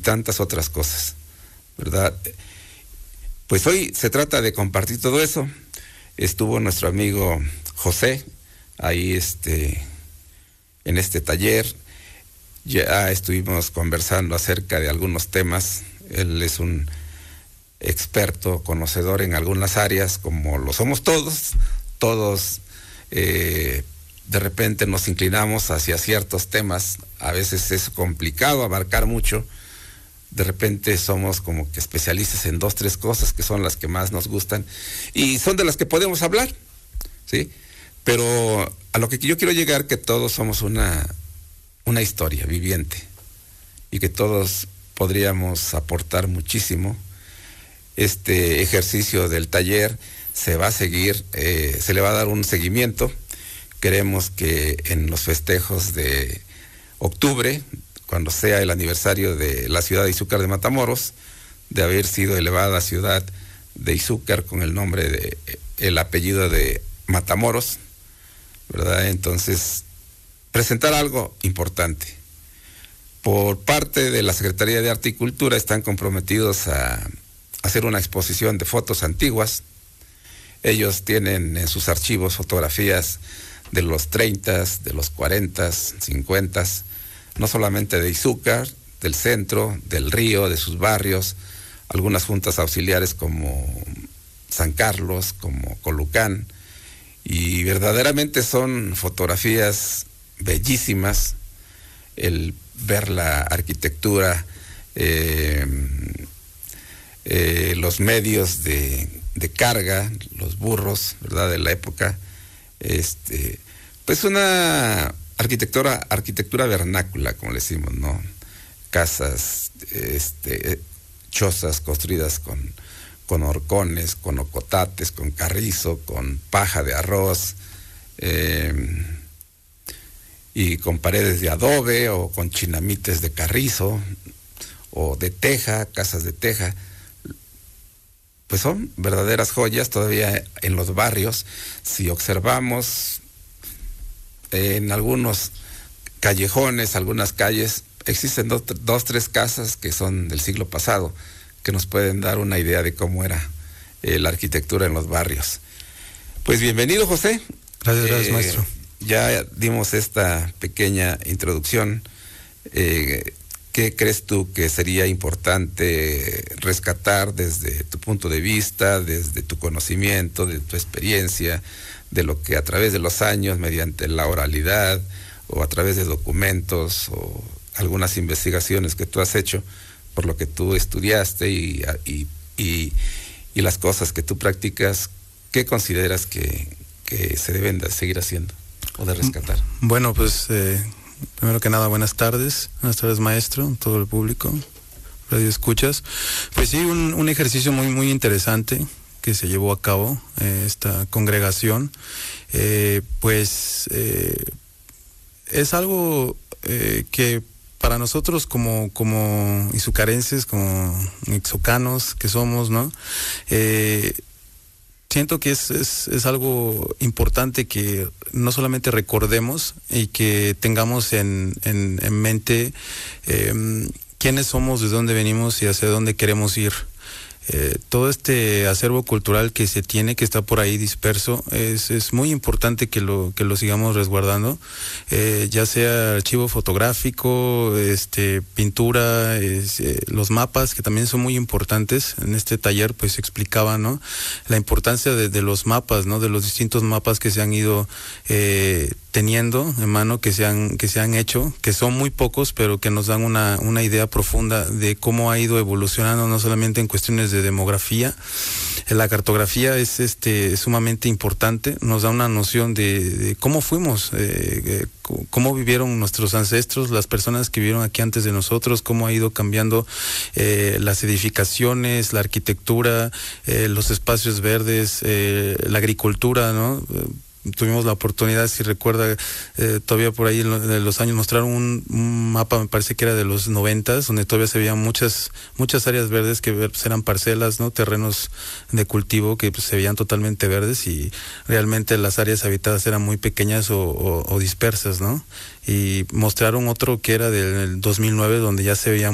tantas otras cosas, ¿verdad? Pues hoy se trata de compartir todo eso. Estuvo nuestro amigo José ahí en este taller. Ya estuvimos conversando acerca de algunos temas. Él es un experto, conocedor en algunas áreas, como lo somos todos. Todos de repente nos inclinamos hacia ciertos temas. A veces es complicado abarcar mucho. De repente somos como que especialistas en 2, 3 cosas que son las que más nos gustan y son de las que podemos hablar, ¿sí? Pero a lo que yo quiero llegar, que todos somos una historia viviente y que todos podríamos aportar muchísimo. Este ejercicio del taller se va a seguir, se le va a dar un seguimiento. Queremos que en los festejos de octubre, cuando sea el aniversario de la ciudad de Izúcar de Matamoros, de haber sido elevada ciudad de Izúcar con el nombre el apellido de Matamoros, ¿verdad? Entonces, presentar algo importante. Por parte de la Secretaría de Arte y Cultura están comprometidos a hacer una exposición de fotos antiguas. Ellos tienen en sus archivos fotografías de los 30s, de los 40s, 50s, no solamente de Izúcar, del centro, del río, de sus barrios, algunas juntas auxiliares como San Carlos, como Colucán, y verdaderamente son fotografías bellísimas. El ver la arquitectura, los medios de carga, los burros, ¿verdad?, de la época, pues una arquitectura vernácula, como le decimos, ¿no? Casas, chozas construidas con horcones, con ocotates, con carrizo, con paja de arroz, y con paredes de adobe o con chinamites de carrizo o de teja, casas de teja. Pues son verdaderas joyas todavía en los barrios. Si observamos en algunos callejones, algunas calles, existen 2, 3 casas que son del siglo pasado, que nos pueden dar una idea de cómo era la arquitectura en los barrios. Pues bienvenido, José. Gracias, maestro. Ya dimos esta pequeña introducción. ¿Qué crees tú que sería importante rescatar desde tu punto de vista, desde tu conocimiento, de tu experiencia, de lo que a través de los años, mediante la oralidad o a través de documentos o algunas investigaciones que tú has hecho, por lo que tú estudiaste y las cosas que tú practicas, qué consideras que se deben de seguir haciendo o de rescatar? Bueno, pues primero que nada, buenas tardes, maestro, todo el público, radio escuchas. Pues sí, un ejercicio muy, muy interesante que se llevó a cabo, esta congregación, es algo que para nosotros como izucarenses, como ixocanos que somos, ¿no? Siento que es algo importante que no solamente recordemos y que tengamos en mente quiénes somos, de dónde venimos y hacia dónde queremos ir. Todo este acervo cultural que se tiene, que está por ahí disperso, es muy importante que lo sigamos resguardando, ya sea archivo fotográfico, pintura, los mapas, que también son muy importantes. En este taller pues se explicaba, ¿no?, la importancia de los mapas, ¿no?, de los distintos mapas que se han ido teniendo en mano, que se han hecho, que son muy pocos, pero que nos dan una idea profunda de cómo ha ido evolucionando, no solamente en cuestiones de demografía. La cartografía es sumamente importante, nos da una noción de cómo fuimos, cómo vivieron nuestros ancestros, las personas que vivieron aquí antes de nosotros, cómo ha ido cambiando las edificaciones, la arquitectura, los espacios verdes, la agricultura, ¿no? Tuvimos la oportunidad, si recuerda, todavía por ahí en los años mostraron un mapa, me parece que era de los 90s, donde todavía se veían muchas áreas verdes que pues, eran parcelas, ¿no?, terrenos de cultivo que pues, se veían totalmente verdes, y realmente las áreas habitadas eran muy pequeñas o dispersas, ¿no? Y mostraron otro que era del 2009, donde ya se veían